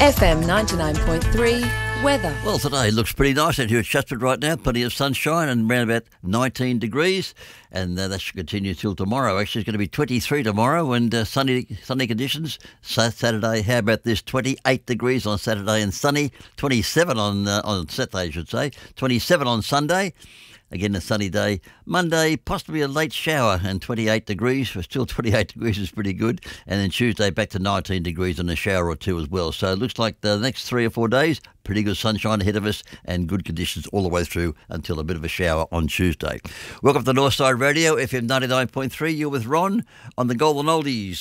FM 99.3 weather. Well, today looks pretty nice out here at Chatswood right now. Plenty of sunshine and around about 19 degrees. And that should continue till tomorrow. Actually, it's going to be 23 tomorrow and sunny conditions. Saturday, how about this? 28 degrees on Saturday and sunny. 27 on Saturday, I should say. 27 on Sunday. Again, a sunny day. Monday, possibly a late shower and 28 degrees. Still 28 degrees is pretty good. And then Tuesday, back to 19 degrees and a shower or two as well. So it looks like the next 3 or 4 days, pretty good sunshine ahead of us and good conditions all the way through until a bit of a shower on Tuesday. Welcome to Northside Radio, FM 99.3. You're with Ron on the Golden Oldies.